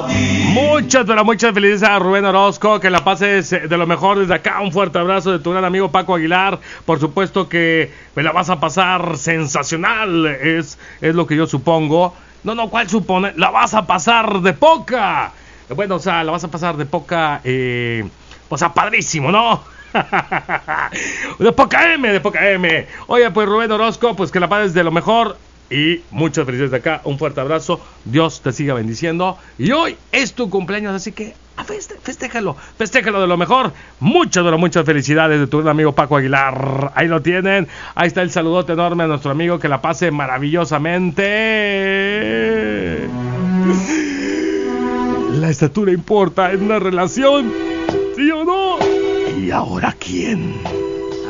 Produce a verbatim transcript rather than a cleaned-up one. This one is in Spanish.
a ti. Muchas, pero muchas felicidades a Rubén Orozco, que la pases de lo mejor desde acá. Un fuerte abrazo de tu gran amigo Paco Aguilar. Por supuesto que me la vas a pasar sensacional, es, es lo que yo supongo. No, no, ¿cuál supone? La vas a pasar de poca. Bueno, o sea, la vas a pasar de poca, eh, o sea, padrísimo, ¿no? De poca M, de poca M. Oye, pues Rubén Orozco, pues que la pases de lo mejor. Y muchas felicidades de acá, un fuerte abrazo, Dios te siga bendiciendo. Y hoy es tu cumpleaños, así que feste, festéjalo, festéjalo de lo mejor. Muchas, pero muchas felicidades de tu gran amigo Paco Aguilar. Ahí lo tienen, ahí está el saludote enorme a nuestro amigo, que la pase maravillosamente. La estatura importa en una relación, ¿sí o no? ¿Y ahora quién?